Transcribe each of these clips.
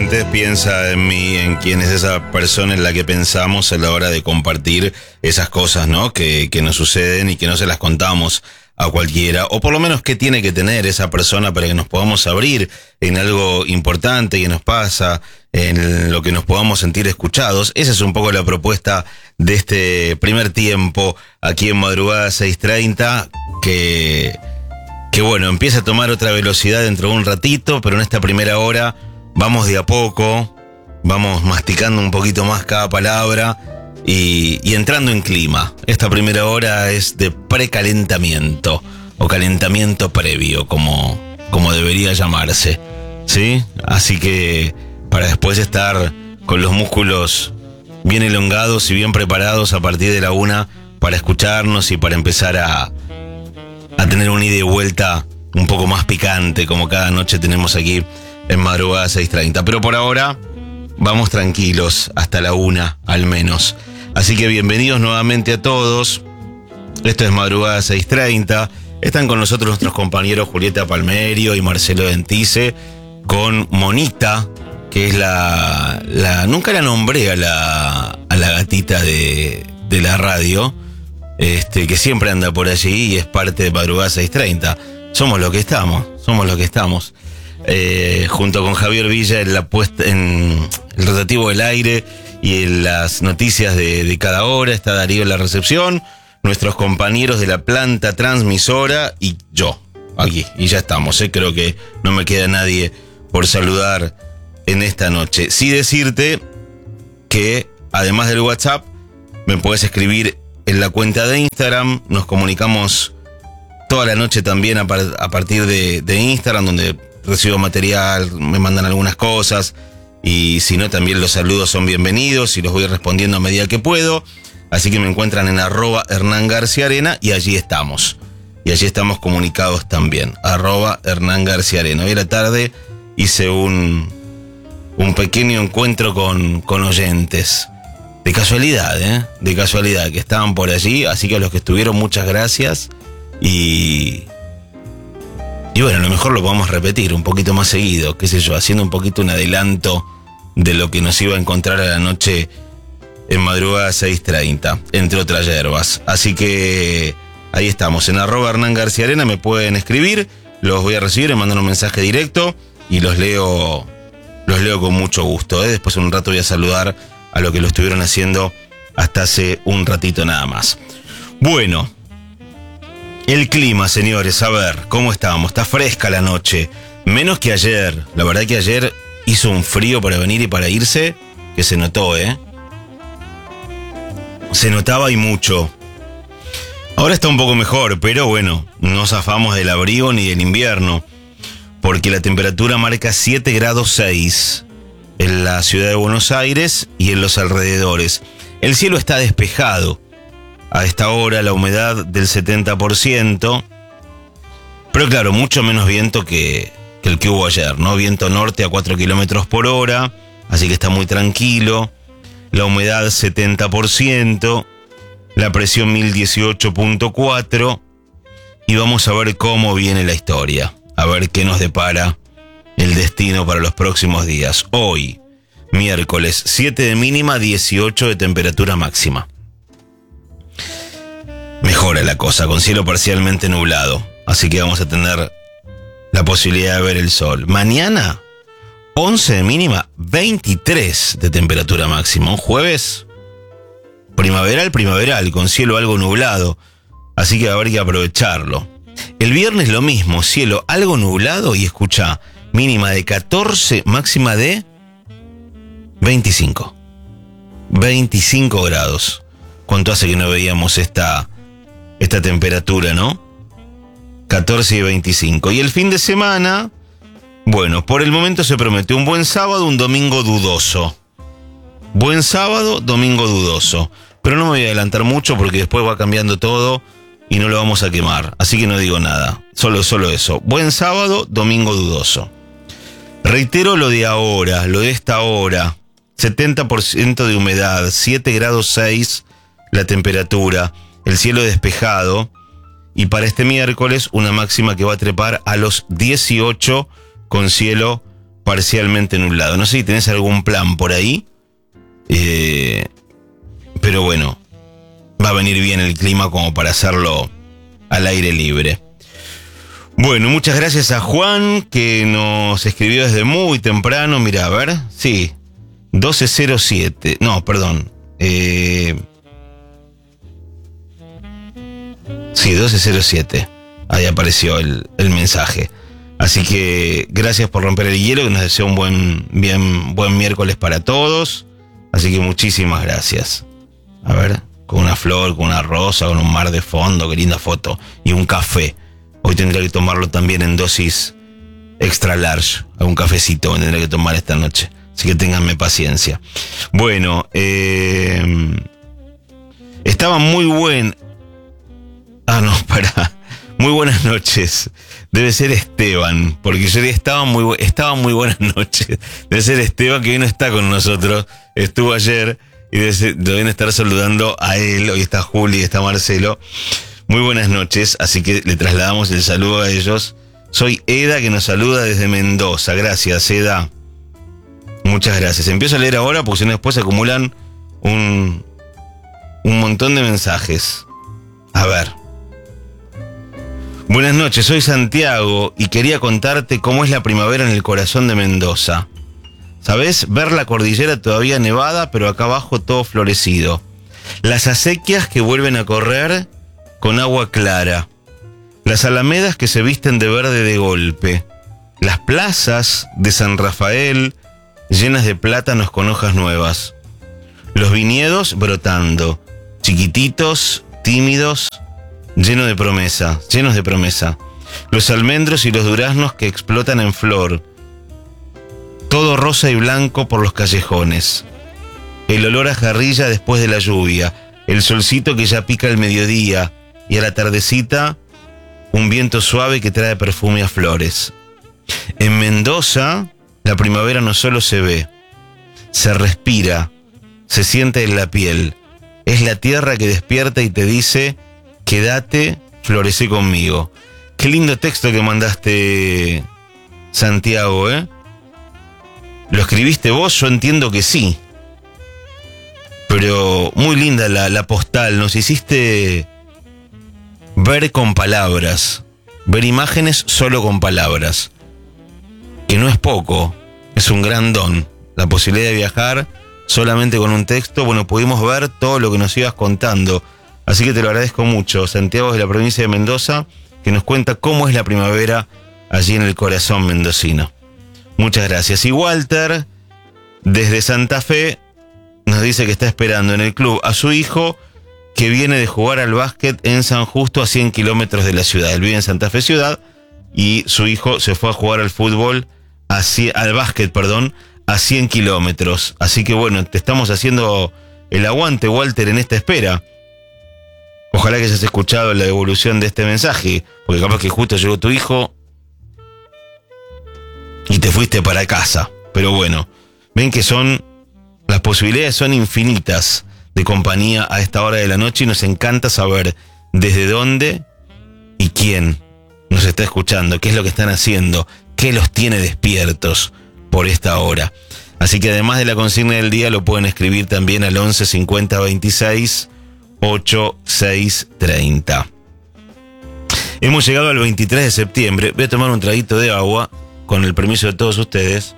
oyentes, piensa en mí, en quién es esa persona en la que pensamos a la hora de compartir esas cosas, ¿no? Que nos suceden y que no se las contamos a cualquiera, o por lo menos qué tiene que tener esa persona para que nos podamos abrir en algo importante que nos pasa, en lo que nos podamos sentir escuchados. Esa es un poco la propuesta de este primer tiempo aquí en Madrugada 6:30, que bueno, empieza a tomar otra velocidad dentro de un ratito, pero en esta primera hora vamos de a poco, vamos masticando un poquito más cada palabra y entrando en clima. Esta primera hora es de precalentamiento o calentamiento previo, como debería llamarse, ¿sí? Así que para después estar con los músculos bien elongados y bien preparados a partir de la 1 para escucharnos y para empezar a tener un ida y vuelta un poco más picante, como cada noche tenemos aquí en Madrugada 6:30. Pero por ahora vamos tranquilos hasta la 1 al menos. Así que bienvenidos nuevamente a todos. Esto es Madrugada 6:30. Están con nosotros nuestros compañeros Julieta Palmerio y Marcelo Dentice, con Monita, que es la nunca la nombré a la gatita de la radio, que siempre anda por allí y es parte de Madrugada 6:30. Somos lo que estamos. Junto con Javier Villa en la puesta en el rotativo del aire y en las noticias de cada hora. Está Darío en la recepción, nuestros compañeros de la planta transmisora y yo aquí. Y ya estamos, creo que no me queda nadie por saludar en esta noche. Sí decirte que además del WhatsApp me puedes escribir en la cuenta de Instagram. Nos comunicamos toda la noche también a partir de Instagram, donde recibo material, me mandan algunas cosas, y si no, también los saludos son bienvenidos y los voy respondiendo a medida que puedo. Así que me encuentran en @HernánGarciaArena y allí estamos. Y allí estamos comunicados también, @HernánGarciaArena. Hoy a la tarde hice un pequeño encuentro con oyentes. De casualidad, que estaban por allí, así que a los que estuvieron, muchas gracias. Y bueno, a lo mejor lo podemos repetir un poquito más seguido, qué sé yo, haciendo un poquito un adelanto de lo que nos iba a encontrar a la noche en Madrugada 6:30, entre otras hierbas. Así que ahí estamos, en @HernánGarciaArena me pueden escribir, los voy a recibir, me mandan un mensaje directo y los leo con mucho gusto. Después en un rato voy a saludar a lo que lo estuvieron haciendo hasta hace un ratito nada más. Bueno, el clima, señores, a ver, ¿cómo estamos? Está fresca la noche, menos que ayer. La verdad que ayer hizo un frío para venir y para irse, que se notó, Se notaba y mucho. Ahora está un poco mejor, pero bueno, no zafamos del abrigo ni del invierno, porque la temperatura marca 7 grados 6 en la ciudad de Buenos Aires y en los alrededores. El cielo está despejado. A esta hora la humedad del 70%, pero claro, mucho menos viento que el que hubo ayer, ¿no? Viento norte a 4 kilómetros por hora, así que está muy tranquilo. La humedad 70%, la presión 1018.4, y vamos a ver cómo viene la historia, a ver qué nos depara el destino para los próximos días. Hoy, miércoles, 7 de mínima, 18 de temperatura máxima. Mejora la cosa, con cielo parcialmente nublado, así que vamos a tener la posibilidad de ver el sol. Mañana, 11 de mínima, 23 de temperatura máxima. Un jueves primaveral, con cielo algo nublado, así que va a haber que aprovecharlo. El viernes lo mismo, cielo algo nublado y escucha, mínima de 14, máxima de 25. 25 grados. ¿Cuánto hace que no veíamos esta temperatura, no? 14 y 25. Y el fin de semana, bueno, por el momento se promete un buen sábado, un domingo dudoso. Buen sábado, domingo dudoso. Pero no me voy a adelantar mucho porque después va cambiando todo y no lo vamos a quemar. Así que no digo nada. Solo eso. Buen sábado, domingo dudoso. Reitero lo de ahora, lo de esta hora. 70% de humedad, 7 grados 6 la temperatura, el cielo despejado. Y para este miércoles una máxima que va a trepar a los 18 con cielo parcialmente nublado. No sé si tenés algún plan por ahí, pero bueno, va a venir bien el clima como para hacerlo al aire libre. Bueno, muchas gracias a Juan, que nos escribió desde muy temprano. Mira, a ver, sí, 12:07, no, perdón, sí, 12:07, ahí apareció el mensaje. Así que gracias por romper el hielo, que nos deseo un buen miércoles para todos. Así que muchísimas gracias. A ver, con una flor, con una rosa, con un mar de fondo, qué linda foto. Y un café. Hoy tendré que tomarlo también en dosis extra large. Un cafecito me tendré que tomar esta noche. Así que ténganme paciencia. Bueno, estaba muy buen... Ah, no, pará. Muy buenas noches. Debe ser Esteban, porque yo estaba muy buenas noches. Debe ser Esteban, que hoy no está con nosotros. Estuvo ayer y deben estar saludando a él. Hoy está Juli, está Marcelo. Muy buenas noches, así que le trasladamos el saludo a ellos. Soy Eda, que nos saluda desde Mendoza. Gracias, Eda. Muchas gracias. Empiezo a leer ahora porque si no después se acumulan un montón de mensajes. A ver. Buenas noches, soy Santiago y quería contarte cómo es la primavera en el corazón de Mendoza. ¿Sabés? Ver la cordillera todavía nevada, pero acá abajo todo florecido. Las acequias que vuelven a correr con agua clara. Las alamedas que se visten de verde de golpe. Las plazas de San Rafael llenas de plátanos con hojas nuevas. Los viñedos brotando, chiquititos, tímidos, llenos de promesa. Los almendros y los duraznos que explotan en flor. Todo rosa y blanco por los callejones. El olor a jarrilla después de la lluvia. El solcito que ya pica al mediodía. Y a la tardecita, un viento suave que trae perfume a flores. En Mendoza, la primavera no solo se ve, se respira, se siente en la piel. Es la tierra que despierta y te dice: quédate, florecí conmigo. Qué lindo texto que mandaste, Santiago, ¿eh? ¿Lo escribiste vos? Yo entiendo que sí. Pero muy linda la postal. Nos hiciste ver con palabras. Ver imágenes solo con palabras. Que no es poco. Es un gran don. La posibilidad de viajar solamente con un texto. Bueno, pudimos ver todo lo que nos ibas contando. Así que te lo agradezco mucho. Santiago, de la provincia de Mendoza, que nos cuenta cómo es la primavera allí en el corazón mendocino. Muchas gracias. Y Walter, desde Santa Fe, nos dice que está esperando en el club a su hijo, que viene de jugar al básquet en San Justo, a 100 kilómetros de la ciudad. Él vive en Santa Fe ciudad y su hijo se fue a jugar al básquet, a 100 kilómetros. Así que bueno, te estamos haciendo el aguante, Walter, en esta espera. Ojalá que hayas escuchado la devolución de este mensaje, porque capaz que justo llegó tu hijo y te fuiste para casa. Pero bueno, ven que las posibilidades son infinitas de compañía a esta hora de la noche y nos encanta saber desde dónde y quién nos está escuchando, qué es lo que están haciendo, qué los tiene despiertos por esta hora. Así que además de la consigna del día, lo pueden escribir también al 11 50 26 8630. Hemos llegado al 23 de septiembre. Voy a tomar un traguito de agua, con el permiso de todos ustedes,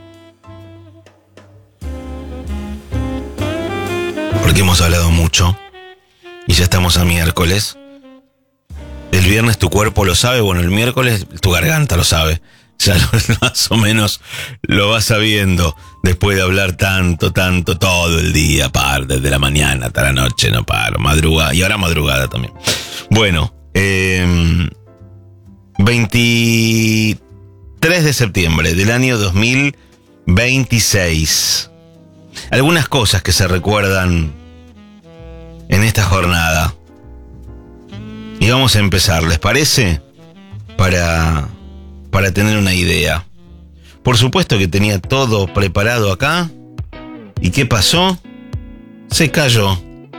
porque hemos hablado mucho y ya estamos a miércoles. El viernes tu cuerpo lo sabe, bueno, el miércoles tu garganta lo sabe. Ya más o menos lo vas sabiendo después de hablar tanto, todo el día, desde la mañana hasta la noche, no paro, madrugada, y ahora madrugada también. Bueno, 23 de septiembre del año 2026. Algunas cosas que se recuerdan en esta jornada. Y vamos a empezar, ¿les parece? Para tener una idea. Por supuesto que tenía todo preparado acá. ¿Y qué pasó? Se cayó.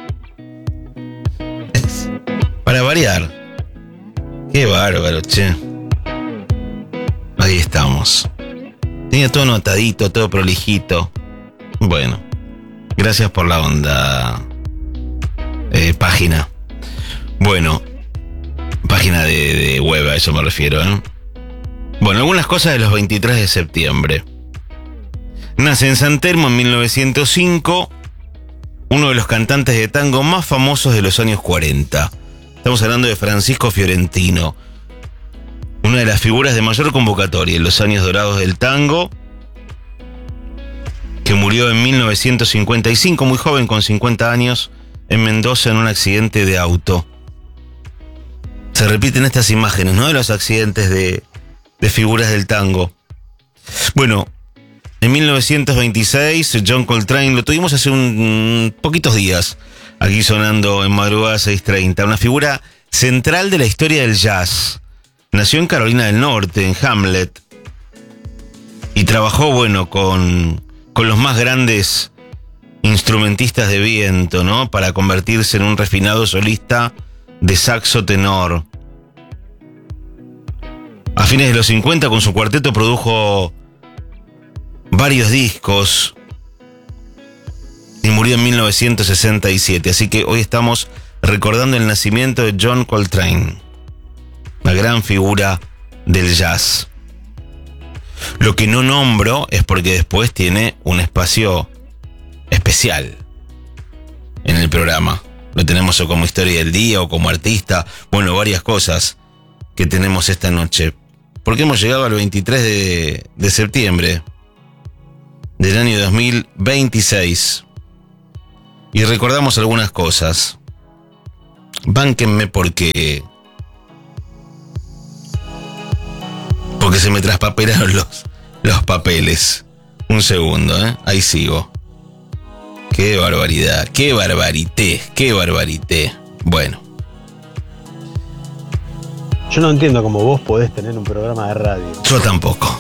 Para variar. Qué bárbaro, che. Ahí estamos. Tenía todo anotadito, todo prolijito. Bueno, gracias por la onda, página. Bueno, página de web, a eso me refiero, ¿eh? Bueno, algunas cosas de los 23 de septiembre. Nace en San Telmo en 1905 uno de los cantantes de tango más famosos de los años 40. Estamos hablando de Francisco Fiorentino, una de las figuras de mayor convocatoria en los años dorados del tango, que murió en 1955, muy joven, con 50 años, en Mendoza en un accidente de auto. Se repiten estas imágenes, ¿no?, de los accidentes de figuras del tango. Bueno, en 1926, John Coltrane, lo tuvimos hace poquitos días, aquí sonando en Madrugada 6:30, una figura central de la historia del jazz. Nació en Carolina del Norte, en Hamlet, y trabajó, bueno, con los más grandes instrumentistas de viento, ¿no?, para convertirse en un refinado solista de saxo tenor. A fines de los 50, con su cuarteto, produjo varios discos y murió en 1967. Así que hoy estamos recordando el nacimiento de John Coltrane, una gran figura del jazz. Lo que no nombro es porque después tiene un espacio especial en el programa. Lo tenemos o como historia del día o como artista. Bueno, varias cosas que tenemos esta noche. Porque hemos llegado al 23 de septiembre del año 2026. Y recordamos algunas cosas. Bánquenme porque se me traspapelaron los papeles. Un segundo, ahí sigo. Qué barbaridad, qué barbarité. Bueno. Yo no entiendo cómo vos podés tener un programa de radio. Yo tampoco.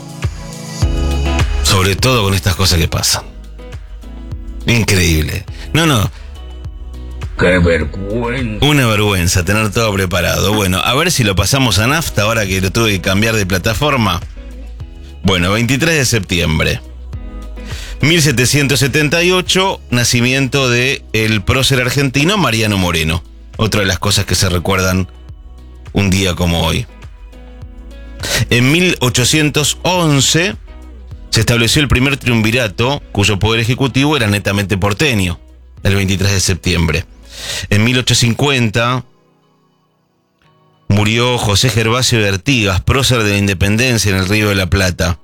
Sobre todo con estas cosas que pasan. Increíble. No. ¡Qué vergüenza! Una vergüenza tener todo preparado. Bueno, a ver si lo pasamos a nafta ahora que lo tuve que cambiar de plataforma. Bueno, 23 de septiembre. 1778, nacimiento de el prócer argentino Mariano Moreno. Otra de las cosas que se recuerdan un día como hoy. En 1811 se estableció el primer triunvirato, cuyo poder ejecutivo era netamente porteño, el 23 de septiembre. En 1850 murió José Gervasio de Artigas, prócer de la Independencia en el Río de la Plata.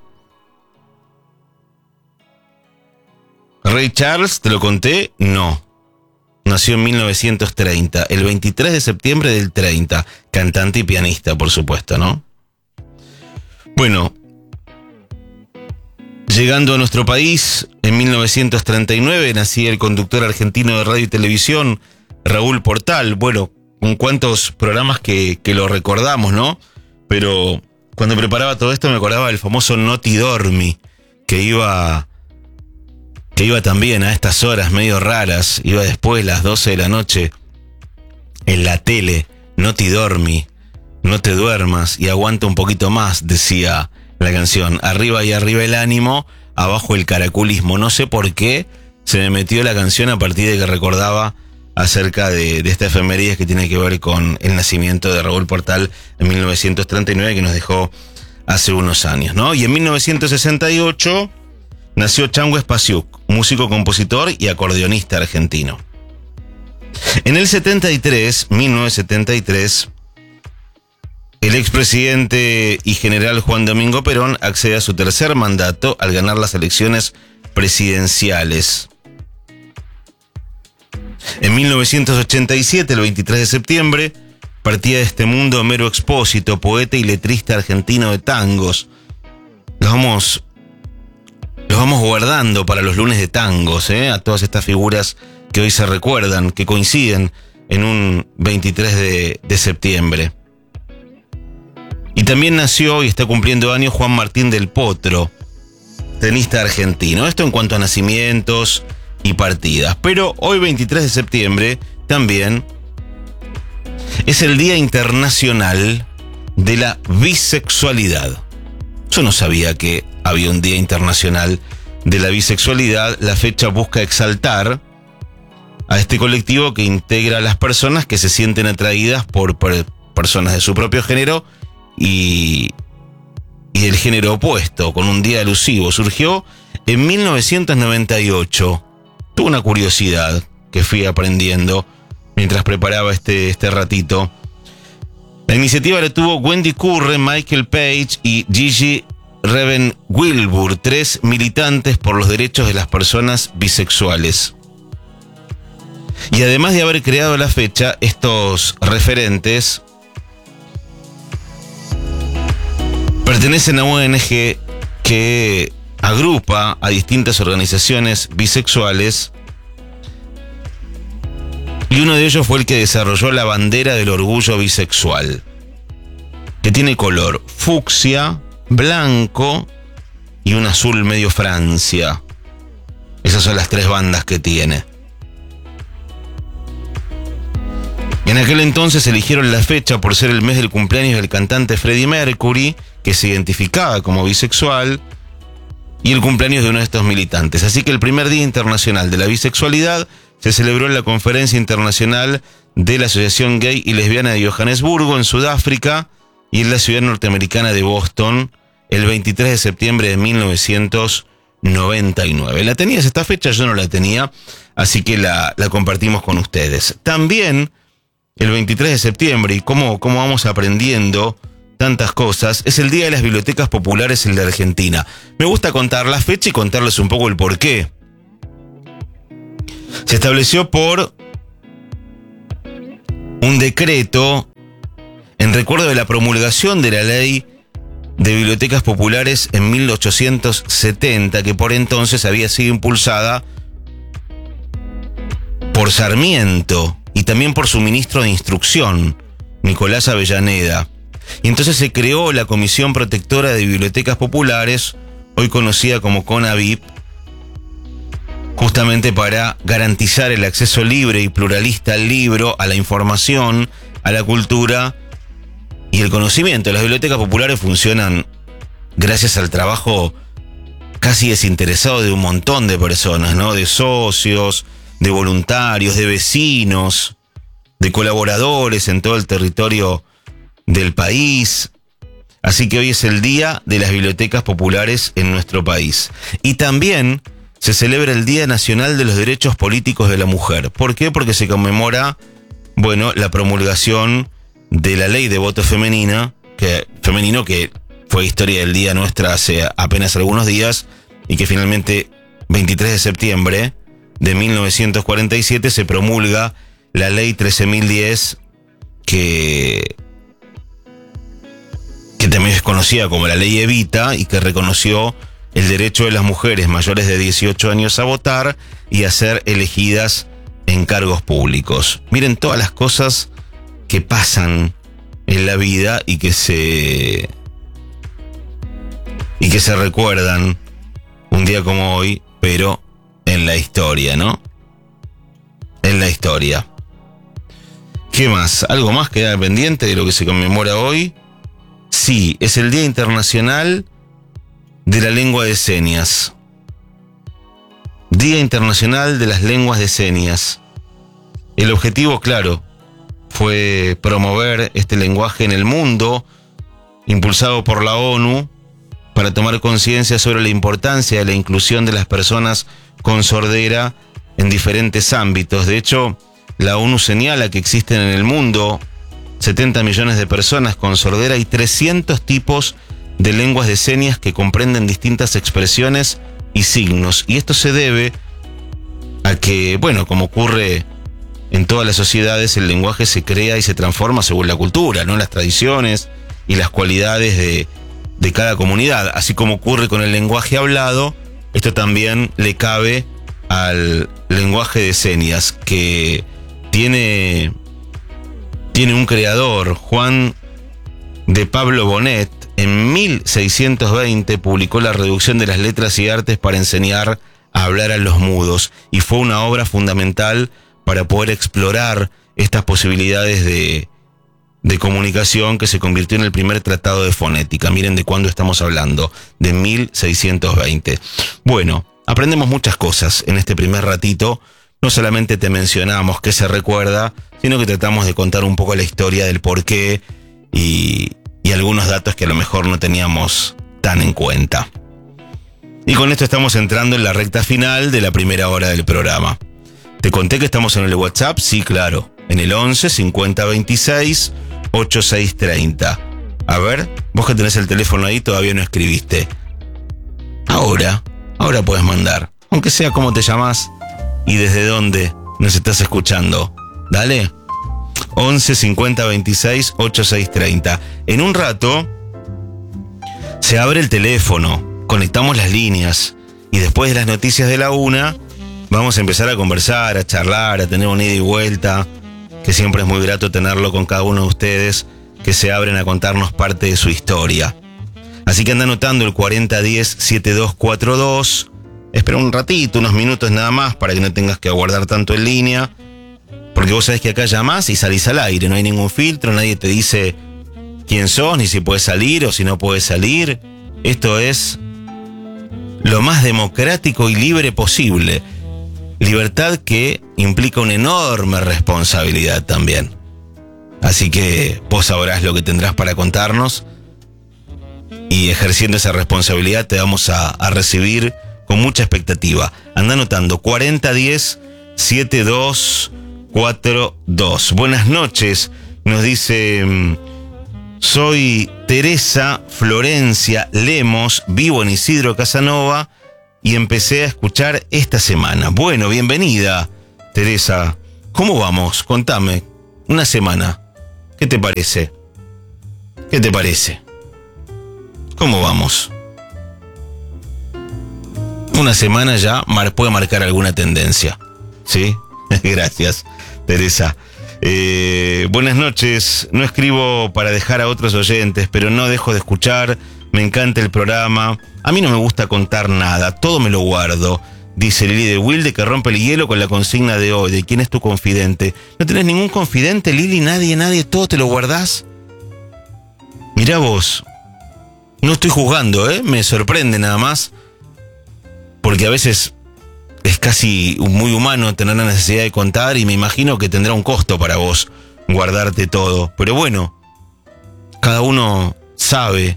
Ray Charles, ¿te lo conté? No. Nació en 1930, el 23 de septiembre del 30. Cantante y pianista, por supuesto, ¿no? Bueno, llegando a nuestro país, en 1939 nacía el conductor argentino de radio y televisión, Raúl Portal. Bueno, con cuántos programas que lo recordamos, ¿no? Pero cuando preparaba todo esto me acordaba del famoso Noti Dormi, que iba también a estas horas medio raras, iba después las 12 de la noche en la tele. Noti Dormi, no te duermas y aguanta un poquito más, decía la canción. Arriba y arriba el ánimo, abajo el caraculismo. No sé por qué se me metió la canción a partir de que recordaba acerca de esta efeméride que tiene que ver con el nacimiento de Raúl Portal en 1939, que nos dejó hace unos años, ¿no? Y en 1968 nació Chango Espasiuk, músico, compositor y acordeonista argentino. En el 1973, el expresidente y general Juan Domingo Perón accede a su tercer mandato al ganar las elecciones presidenciales. En 1987, el 23 de septiembre, partía de este mundo Homero Expósito, poeta y letrista argentino de tangos. Los vamos guardando para los lunes de tangos, a todas estas figuras que hoy se recuerdan, que coinciden en un 23 de septiembre. Y también nació y está cumpliendo años Juan Martín del Potro, tenista argentino. Esto en cuanto a nacimientos y partidas. Pero hoy, 23 de septiembre, también es el Día Internacional de la Bisexualidad. Yo no sabía que había un Día Internacional de la Bisexualidad. La fecha busca exaltar a este colectivo que integra a las personas que se sienten atraídas por personas de su propio género y del género opuesto, con un día alusivo. Surgió en 1998. Tuve una curiosidad que fui aprendiendo mientras preparaba este ratito. La iniciativa la tuvo Wendy Curry, Michael Page y Gigi Reven Wilbur, 3 militantes por los derechos de las personas bisexuales. Y además de haber creado la fecha, estos referentes pertenecen a una ONG que agrupa a distintas organizaciones bisexuales, y uno de ellos fue el que desarrolló la bandera del orgullo bisexual, que tiene color fucsia, blanco y un azul medio Francia. Esas son las 3 bandas que tiene. En aquel entonces eligieron la fecha por ser el mes del cumpleaños del cantante Freddie Mercury, que se identificaba como bisexual, y el cumpleaños de uno de estos militantes. Así que el primer Día Internacional de la Bisexualidad se celebró en la Conferencia Internacional de la Asociación Gay y Lesbiana de Johannesburgo, en Sudáfrica, y en la ciudad norteamericana de Boston, el 23 de septiembre de 1999. ¿La tenías esta fecha? Yo no la tenía, así que la compartimos con ustedes. También el 23 de septiembre, y cómo vamos aprendiendo tantas cosas, es el Día de las Bibliotecas Populares en la Argentina. Me gusta contar la fecha y contarles un poco el porqué. Se estableció por un decreto en recuerdo de la promulgación de la Ley de Bibliotecas Populares en 1870, que por entonces había sido impulsada por Sarmiento y también por su ministro de Instrucción, Nicolás Avellaneda. Y entonces se creó la Comisión Protectora de Bibliotecas Populares, hoy conocida como CONABIP, justamente para garantizar el acceso libre y pluralista al libro, a la información, a la cultura y el conocimiento. Las bibliotecas populares funcionan gracias al trabajo casi desinteresado de un montón de personas, ¿no? De socios, de voluntarios, de vecinos, de colaboradores en todo el territorio del país. Así que hoy es el Día de las Bibliotecas Populares en nuestro país. Y también se celebra el Día Nacional de los Derechos Políticos de la Mujer. ¿Por qué? Porque se conmemora, la promulgación de la ley de voto femenino, que fue historia del día nuestra hace apenas algunos días, y que finalmente, 23 de septiembre de 1947, se promulga la ley 13.010, que también es conocida como la ley Evita, y que reconoció el derecho de las mujeres mayores de 18 años a votar y a ser elegidas en cargos públicos. Miren todas las cosas que pasan en la vida y que se recuerdan un día como hoy, pero en la historia, ¿no? En la historia. ¿Qué más? ¿Algo más queda pendiente de lo que se conmemora hoy? Sí, es el Día Internacional de la Lengua de Señas. Día Internacional de las Lenguas de Señas. El objetivo, claro, fue promover este lenguaje en el mundo, impulsado por la ONU, para tomar conciencia sobre la importancia de la inclusión de las personas con sordera en diferentes ámbitos. De hecho, la ONU señala que existen en el mundo 70 millones de personas con sordera y 300 tipos de lenguas de señas que comprenden distintas expresiones y signos. Y esto se debe a que, como ocurre en todas las sociedades, el lenguaje se crea y se transforma según la cultura, ¿no? Las tradiciones y las cualidades de cada comunidad. Así como ocurre con el lenguaje hablado, esto también le cabe al lenguaje de señas, que tiene un creador, Juan de Pablo Bonet. En 1620 publicó La reducción de las letras y artes para enseñar a hablar a los mudos, y fue una obra fundamental para poder explorar estas posibilidades de de comunicación que se convirtió en el primer tratado de fonética. Miren de cuándo estamos hablando, de 1620. Bueno, aprendemos muchas cosas en este primer ratito. No solamente te mencionamos qué se recuerda, sino que tratamos de contar un poco la historia del porqué y algunos datos que a lo mejor no teníamos tan en cuenta. Y con esto estamos entrando en la recta final de la primera hora del programa. ¿Te conté que estamos en el WhatsApp? Sí, claro. En el 11 50 26 8630. A ver, vos que tenés el teléfono ahí todavía no escribiste. Ahora puedes mandar. Aunque sea cómo te llamás y desde dónde nos estás escuchando. Dale. 11 50 26 8630. En un rato se abre el teléfono, conectamos las líneas y después de las noticias de la 1 vamos a empezar a conversar, a charlar, a tener una ida y vuelta, que siempre es muy grato tenerlo con cada uno de ustedes que se abren a contarnos parte de su historia. Así que anda anotando el 4010-7242. Espera un ratito, unos minutos nada más, para que no tengas que aguardar tanto en línea, porque vos sabés que acá llamás y salís al aire, no hay ningún filtro, nadie te dice quién sos, ni si puedes salir o si no puedes salir. Esto es lo más democrático y libre posible. Libertad que implica una enorme responsabilidad también. Así que vos sabrás lo que tendrás para contarnos y ejerciendo esa responsabilidad te vamos a recibir con mucha expectativa. Anda anotando 4010-7242. Buenas noches, nos dice... Soy Teresa Florencia Lemos, vivo en Isidro Casanova y empecé a escuchar esta semana. Bueno, bienvenida, Teresa. ¿Cómo vamos? Contame. Una semana. ¿Qué te parece? ¿Qué te parece? ¿Cómo vamos? Una semana ya puede marcar alguna tendencia. ¿Sí? Gracias, Teresa. Buenas noches, no escribo para dejar a otros oyentes, pero no dejo de escuchar, me encanta el programa, a mí no me gusta contar nada, todo me lo guardo, dice Lili de Wilde, que rompe el hielo con la consigna de hoy, de quién es tu confidente. ¿No tenés ningún confidente, Lili? Nadie, todo te lo guardás. Mirá vos, no estoy juzgando, me sorprende nada más, porque a veces... es casi muy humano tener la necesidad de contar y me imagino que tendrá un costo para vos guardarte todo. Pero bueno, cada uno sabe.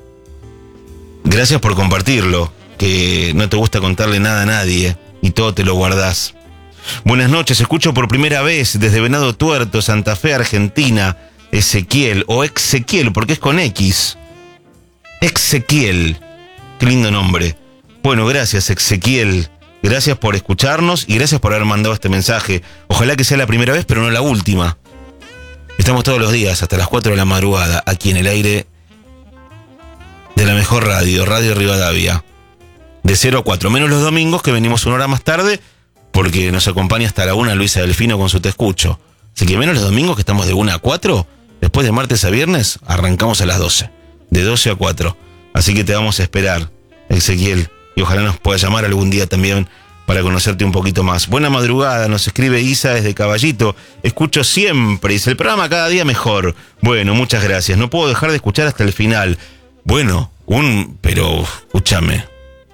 Gracias por compartirlo, que no te gusta contarle nada a nadie y todo te lo guardás. Buenas noches, escucho por primera vez desde Venado Tuerto, Santa Fe, Argentina, Ezequiel, o Exequiel, porque es con X. Exequiel, qué lindo nombre. Bueno, gracias, Exequiel. Gracias por escucharnos y gracias por haber mandado este mensaje. Ojalá que sea la primera vez, pero no la última. Estamos todos los días, hasta las 4 de la madrugada, aquí en el aire de la mejor radio, Radio Rivadavia. De 0 a 4, menos los domingos, que venimos una hora más tarde, porque nos acompaña hasta la 1 Luisa Delfino con su Te Escucho. Así que menos los domingos, que estamos de 1 a 4, después de martes a viernes, arrancamos a las 12. De 12 a 4. Así que te vamos a esperar, Ezequiel. Y ojalá nos pueda llamar algún día también para conocerte un poquito más. Buena madrugada, nos escribe Isa desde Caballito. Escucho siempre, dice, el programa cada día mejor. Bueno, muchas gracias. No puedo dejar de escuchar hasta el final. Bueno, pero escúchame.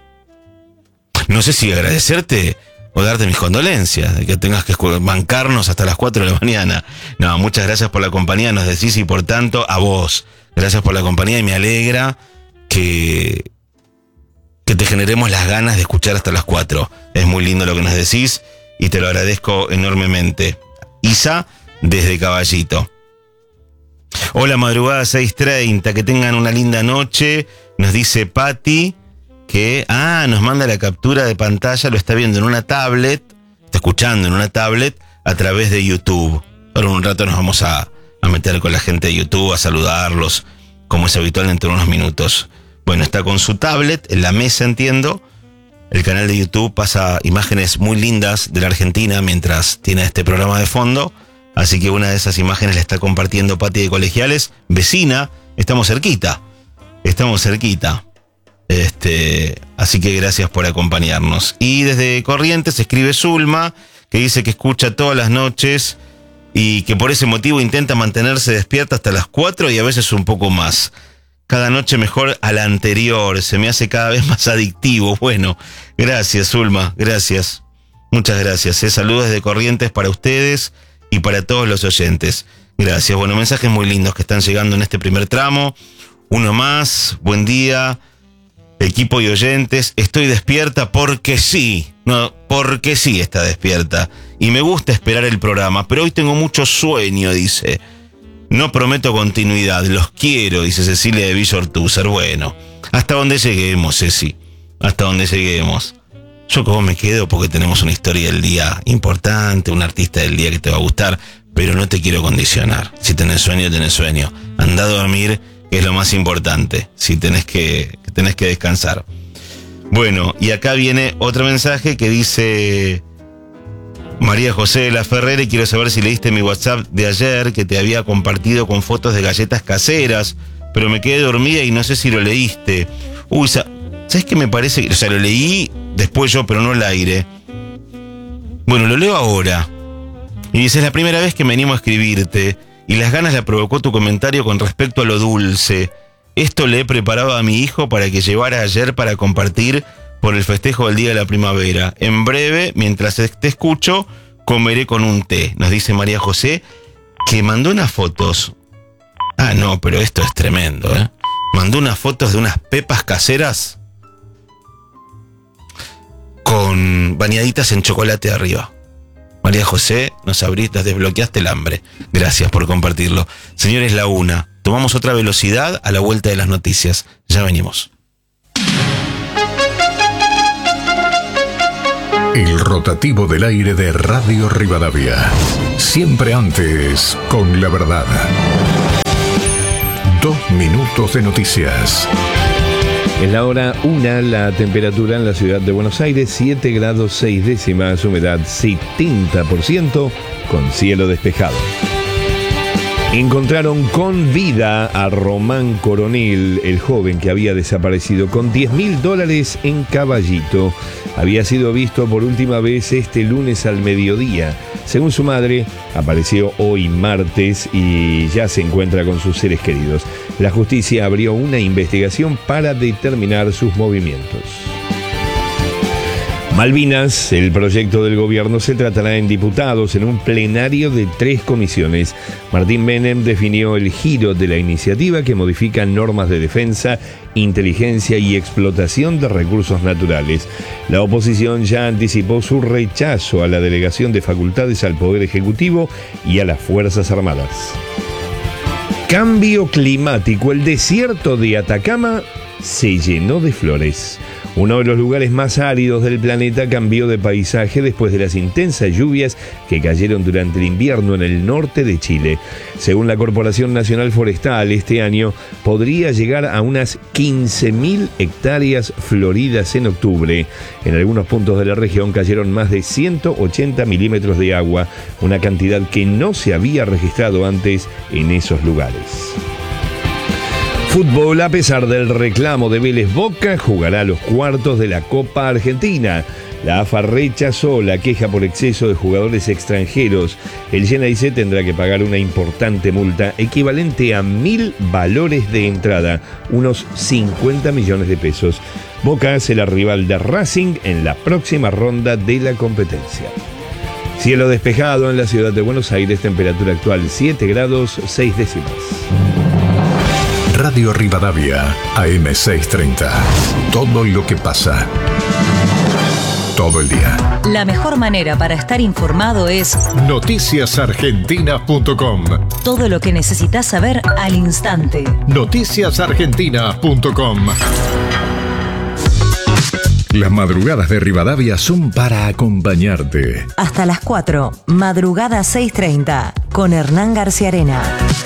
No sé si agradecerte o darte mis condolencias de que tengas que bancarnos hasta las 4 de la mañana. No, muchas gracias por la compañía, nos decís, y por tanto, a vos. Gracias por la compañía y me alegra que te generemos las ganas de escuchar hasta las 4. Es muy lindo lo que nos decís y te lo agradezco enormemente. Isa, desde Caballito. Hola, madrugada 6:30, que tengan una linda noche. Nos dice Patti que, nos manda la captura de pantalla, lo está viendo en una tablet, está escuchando en una tablet a través de YouTube. Ahora en un rato nos vamos a meter con la gente de YouTube, a saludarlos, como es habitual dentro de unos minutos. Bueno, está con su tablet en la mesa, entiendo. El canal de YouTube pasa imágenes muy lindas de la Argentina mientras tiene este programa de fondo. Así que una de esas imágenes la está compartiendo Pati de Colegiales, vecina. Estamos cerquita. Así que gracias por acompañarnos. Y desde Corrientes escribe Zulma, que dice que escucha todas las noches y que por ese motivo intenta mantenerse despierta hasta las 4 y a veces un poco más. Cada noche mejor a la anterior, se me hace cada vez más adictivo. Bueno, gracias, Zulma, gracias. Muchas gracias. Saludos desde Corrientes para ustedes y para todos los oyentes. Gracias. Bueno, mensajes muy lindos que están llegando en este primer tramo. Uno más, buen día, equipo y oyentes. Estoy despierta porque sí. No, porque sí está despierta. Y me gusta esperar el programa, pero hoy tengo mucho sueño, dice. No prometo continuidad, los quiero, dice Cecilia de Villa Ortúzar. Bueno, hasta donde lleguemos, Ceci. Hasta donde lleguemos. Yo como me quedo porque tenemos una historia del día importante, un artista del día que te va a gustar, pero no te quiero condicionar. Si tenés sueño, tenés sueño. Andá a dormir, que es lo más importante. Si tenés que descansar. Bueno, y acá viene otro mensaje que dice María José de la Ferrera, y quiero saber si leíste mi WhatsApp de ayer, que te había compartido con fotos de galletas caseras, pero me quedé dormida y no sé si lo leíste. Uy, ¿sabes qué me parece? O sea, lo leí después yo, pero no al aire. Bueno, lo leo ahora. Y dice, es la primera vez que me animo a escribirte, y las ganas la provocó tu comentario con respecto a lo dulce. Esto le he preparado a mi hijo para que llevara ayer para compartir por el festejo del Día de la Primavera. En breve, mientras te escucho, comeré con un té. Nos dice María José, que mandó unas fotos. Ah, no, pero esto es tremendo, ¿eh? Mandó unas fotos de unas pepas caseras con bañaditas en chocolate arriba. María José, nos abriste, desbloqueaste el hambre. Gracias por compartirlo. Señores, la 1. Tomamos otra velocidad a la vuelta de las noticias. Ya venimos. El rotativo del aire de Radio Rivadavia. Siempre antes, con la verdad. 2 minutos de noticias. Es la hora 1, la temperatura en la ciudad de Buenos Aires, 7 grados 6 décimas, humedad 70%, con cielo despejado. Encontraron con vida a Román Coronel, el joven que había desaparecido con $10.000 en Caballito. Había sido visto por última vez este lunes al mediodía. Según su madre, apareció hoy martes y ya se encuentra con sus seres queridos. La justicia abrió una investigación para determinar sus movimientos. Malvinas, el proyecto del gobierno se tratará en diputados en un plenario de 3 comisiones. Martín Menem definió el giro de la iniciativa que modifica normas de defensa, inteligencia y explotación de recursos naturales. La oposición ya anticipó su rechazo a la delegación de facultades al Poder Ejecutivo y a las Fuerzas Armadas. Cambio climático. El desierto de Atacama se llenó de flores. Uno de los lugares más áridos del planeta cambió de paisaje después de las intensas lluvias que cayeron durante el invierno en el norte de Chile. Según la Corporación Nacional Forestal, este año podría llegar a unas 15.000 hectáreas floridas en octubre. En algunos puntos de la región cayeron más de 180 milímetros de agua, una cantidad que no se había registrado antes en esos lugares. Fútbol, a pesar del reclamo de Vélez Boca, jugará los cuartos de la Copa Argentina. La AFA rechazó la queja por exceso de jugadores extranjeros. El Geneise tendrá que pagar una importante multa equivalente a 1.000 valores de entrada, unos 50 millones de pesos. Boca será rival de Racing en la próxima ronda de la competencia. Cielo despejado en la ciudad de Buenos Aires, temperatura actual 7 grados 6 décimas. Radio Rivadavia, AM630. Todo lo que pasa. Todo el día. La mejor manera para estar informado es noticiasargentina.com. todo lo que necesitas saber al instante. noticiasargentina.com. Las madrugadas de Rivadavia son para acompañarte. Hasta las 4, madrugada 6:30, con Hernán García Arena.